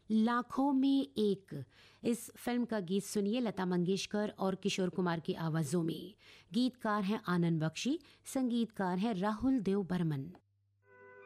लाखों में एक। इस फिल्म का गीत सुनिए लता मंगेशकर और किशोर कुमार की आवाजों में। गीतकार हैं आनंद बख्शी, संगीतकार हैं राहुल देव बर्मन।